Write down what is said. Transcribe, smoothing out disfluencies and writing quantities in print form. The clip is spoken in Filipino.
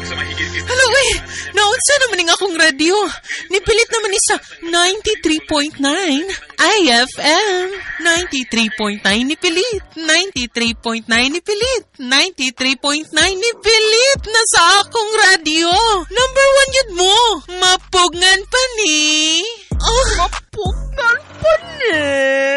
Hala, uy, naunsa naman nga akong radyo. Nipilit naman ni sa 93.9 IFM. 93.9 nipilit. 93.9 nipilit. 93.9 nipilit na sa akong radyo. Number 1